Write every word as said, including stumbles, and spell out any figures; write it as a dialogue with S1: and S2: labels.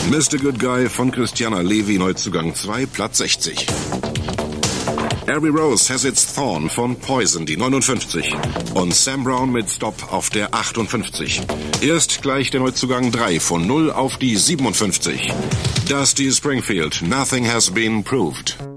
S1: Mister Good Guy von Christiana Levy, Neuzugang zwei, Platz sechzig. Every Rose Has Its Thorn von Poison, die neunundfünfzig. Und Sam Brown mit Stop auf der achtundfünfzig. Erst gleich der Neuzugang drei, von null auf die siebenundfünfzig. Dusty Springfield, Nothing Has Been Proved.